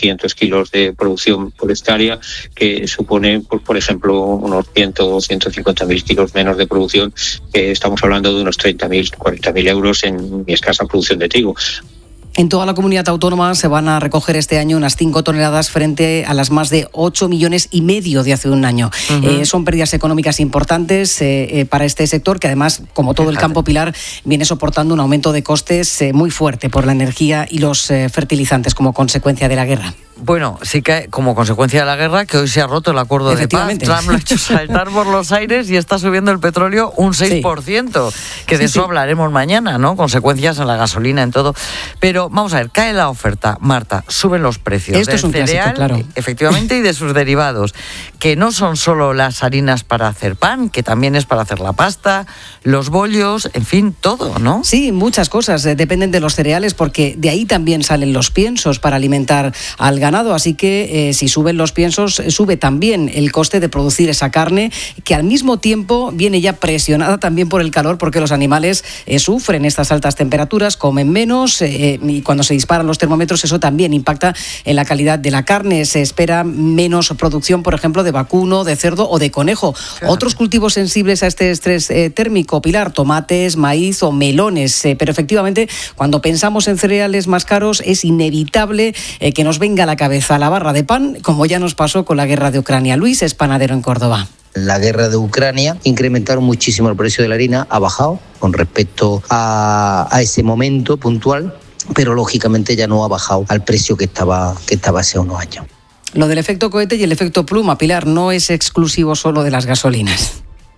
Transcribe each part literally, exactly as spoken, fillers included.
quinientos kilos de producción por hectárea, que supone, por, por ejemplo, unos cien o ciento cincuenta mil kilos menos de producción, que estamos hablando de unos treinta mil, cuarenta mil euros en mi escasa producción de trigo. En toda la comunidad autónoma se van a recoger este año unas cinco toneladas frente a las más de ocho millones y medio de hace un año. Uh-huh. Eh, son pérdidas económicas importantes eh, eh, para este sector, que además, como todo Fíjate. el campo, Pilar, viene soportando un aumento de costes eh, muy fuerte por la energía y los eh, fertilizantes como consecuencia de la guerra. Bueno, sí que como consecuencia de la guerra, que hoy se ha roto el acuerdo de paz, Trump lo ha hecho saltar por los aires y está subiendo el petróleo un seis por ciento, sí. que de sí, eso sí. hablaremos mañana, ¿no? Consecuencias en la gasolina, en todo. Pero vamos a ver, cae la oferta, Marta, suben los precios Esto del es un cereal, clásico, claro. efectivamente, y de sus derivados, que no son solo las harinas para hacer pan, que también es para hacer la pasta, los bollos, en fin, todo, ¿no? Sí, muchas cosas eh, dependen de los cereales, porque de ahí también salen los piensos para alimentar al ganado, así que eh, si suben los piensos, sube también el coste de producir esa carne, que al mismo tiempo viene ya presionada también por el calor, porque los animales eh, sufren estas altas temperaturas, comen menos eh, y cuando se disparan los termómetros eso también impacta en la calidad de la carne. Se espera menos producción, por ejemplo, de vacuno, de cerdo o de conejo. Fíjate. Otros cultivos sensibles a este estrés eh, térmico, Pilar, tomates, maíz o melones, eh, pero efectivamente cuando pensamos en cereales más caros es inevitable eh, que nos venga a la cabeza la barra de pan, como ya nos pasó con la guerra de Ucrania. Luis es panadero en Córdoba. La guerra de Ucrania incrementaron muchísimo el precio de la harina, ha bajado con respecto a, a ese momento puntual, pero lógicamente ya no ha bajado al precio que estaba, que estaba hace unos años. Lo del efecto cohete y el efecto pluma, Pilar, no es exclusivo solo de las gasolinas.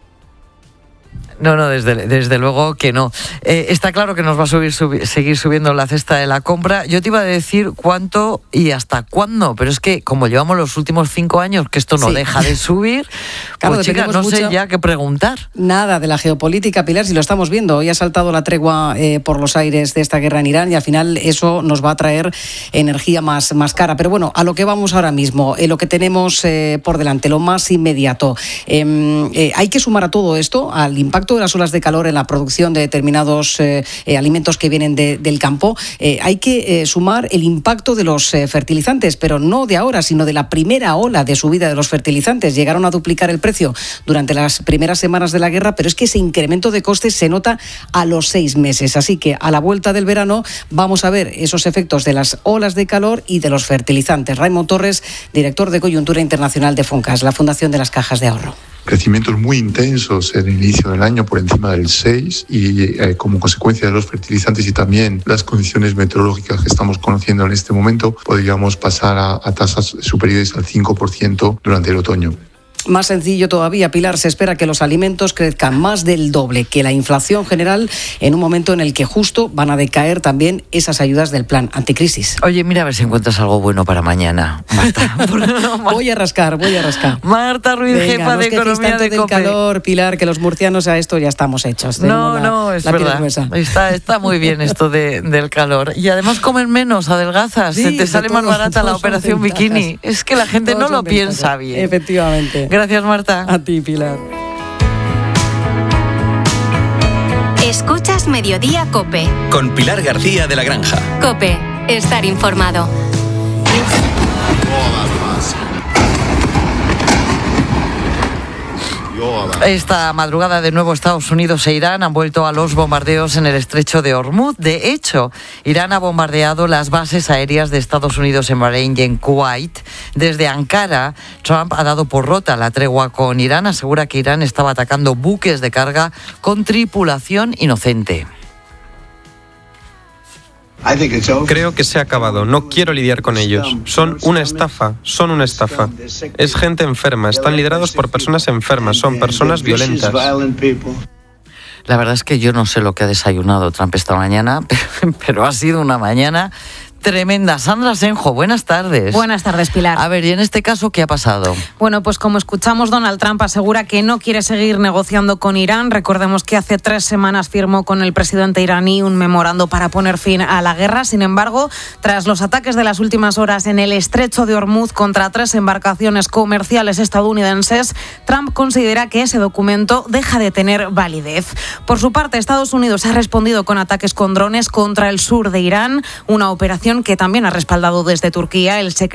No, no, desde, desde luego que no. Eh, está claro que nos va a subir, subir, seguir subiendo la cesta de la compra. Yo te iba a decir cuánto y hasta cuándo, pero es que como llevamos los últimos cinco años que esto no sí. deja de subir, claro, pues chica, no mucho, sé ya qué preguntar. Nada de la geopolítica, Pilar, si lo estamos viendo. Hoy ha saltado la tregua eh, por los aires de esta guerra en Irán y al final eso nos va a traer energía más, más cara. Pero bueno, a lo que vamos ahora mismo, eh, lo que tenemos eh, por delante, lo más inmediato. Eh, eh, hay que sumar a todo esto, al impacto de las olas de calor en la producción de determinados eh, eh, alimentos que vienen de, del campo, eh, hay que eh, sumar el impacto de los eh, fertilizantes, pero no de ahora, sino de la primera ola de subida de los fertilizantes. Llegaron a duplicar el precio durante las primeras semanas de la guerra, pero es que ese incremento de costes se nota a los seis meses. Así que a la vuelta del verano vamos a ver esos efectos de las olas de calor y de los fertilizantes. Raimon Torres, director de Coyuntura Internacional de Funcas, la Fundación de las Cajas de Ahorro. Crecimientos muy intensos en el inicio del año por encima del seis y eh, como consecuencia de los fertilizantes y también las condiciones meteorológicas que estamos conociendo en este momento, podríamos pasar a, a tasas superiores al cinco por ciento durante el otoño. Más sencillo todavía, Pilar, se espera que los alimentos crezcan más del doble que la inflación general en un momento en el que justo van a decaer también esas ayudas del plan anticrisis. Oye, mira a ver si encuentras algo bueno para mañana, Marta. voy a rascar, voy a rascar. Marta Ruiz, Venga, jefa no de Economía de del COPE. calor, Pilar, que los murcianos a esto ya estamos hechos. No, la, no, es la verdad. Está, está muy bien esto de, del calor. Y además comen menos, adelgazas. Sí, se te sale más barata la operación bikini. Es que la gente todos no lo piensa bien. Efectivamente. Gracias, Marta. A ti, Pilar. Escuchas Mediodía COPE. Con Pilar García de la Granja. COPE. Estar informado. Esta madrugada de nuevo Estados Unidos e Irán han vuelto a los bombardeos en el estrecho de Hormuz. De hecho, Irán ha bombardeado las bases aéreas de Estados Unidos en Bahrein y en Kuwait. Desde Ankara, Trump ha dado por rota la tregua con Irán. Asegura que Irán estaba atacando buques de carga con tripulación inocente. Creo que se ha acabado. No quiero lidiar con ellos. Son una estafa. Son una estafa. Es gente enferma. Están liderados por personas enfermas. Son personas violentas. La verdad es que yo no sé lo que ha desayunado Trump esta mañana, pero ha sido una mañana tremenda. Sandra Senjo, buenas tardes. Buenas tardes, Pilar. A ver, ¿y en este caso qué ha pasado? Bueno, pues como escuchamos, Donald Trump asegura que no quiere seguir negociando con Irán. Recordemos que hace tres semanas firmó con el presidente iraní un memorando para poner fin a la guerra. Sin embargo, tras los ataques de las últimas horas en el estrecho de Hormuz contra tres embarcaciones comerciales estadounidenses, Trump considera que ese documento deja de tener validez. Por su parte, Estados Unidos ha respondido con ataques con drones contra el sur de Irán, una operación que también ha respaldado desde Turquía el secretario